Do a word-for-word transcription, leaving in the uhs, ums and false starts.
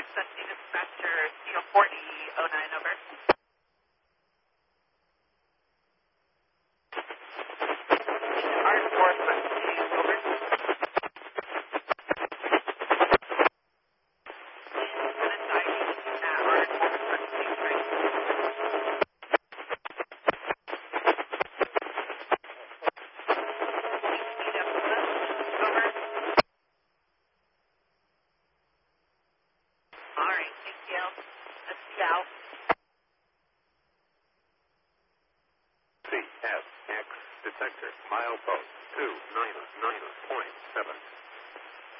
Accessing dispatcher C O forty oh nine, over. R four seventeen, over. C S X detector milepost two nine nine point seven.